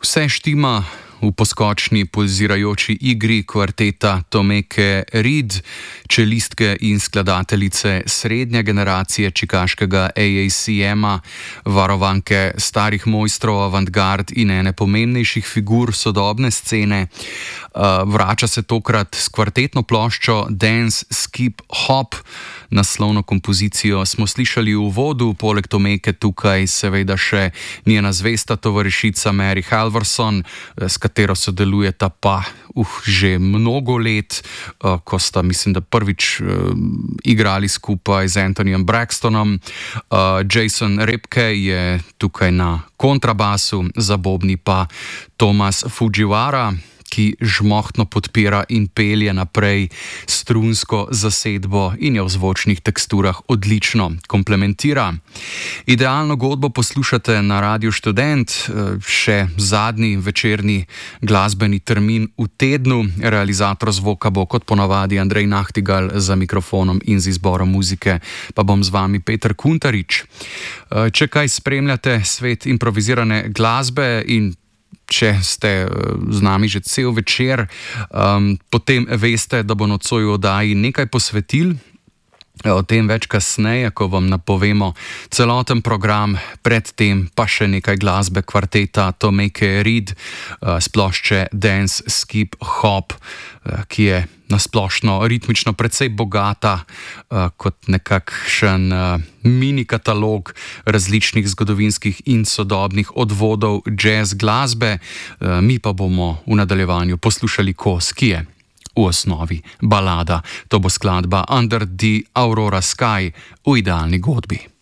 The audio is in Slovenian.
Vse štima v poskočni pulzirajoči igri kvarteta Tomeke Reed, čelistke in skladateljice srednje generacije čikaškega AACM-a, varovanke starih mojstrov avantgard in ene pomembnejših figur sodobne scene. Vrača se tokrat s kvartetno ploščo Dance, Skip, Hop. Naslovno kompozicijo smo slišali v uvodu, poleg Tomeke tukaj seveda še njena zvesta tovarišica Mary Halvorson, s katero sodelujeta pa že mnogo let, ko sta, mislim, da prvič igrali skupaj z Antonyjem Braxtonom. Jason Repke je tukaj na kontrabasu, za bobni pa Tomas Fujiwara, ki žmohtno podpira in pelje naprej strunsko zasedbo in jo v zvočnih teksturah odlično komplementira. Idealno godbo poslušate na Radiu Študent, še zadnji večerni glasbeni termin v tednu. Realizator zvoka bo kot ponavadi Andrej Nahtigal, za mikrofonom in z izborom muzike pa bom z vami Peter Kuntarič. Če kaj spremljate svet improvizirane glasbe in če ste z nami že cel večer, potem veste, da bo nocoj v oddaji nekaj posvetil. O tem več kasneje, ko vam napovemo celoten program, predtem pa še nekaj glasbe kvarteta Tomeke Reed s plošče Dance, Skip, Hop, ki je nasplošno ritmično precej bogata, kot nekakšen mini katalog različnih zgodovinskih in sodobnih odvodov jazz glasbe. Mi pa bomo v nadaljevanju poslušali kos, ki je v osnovi balada. To bo skladba Under the Aurora Sky v idealni godbi.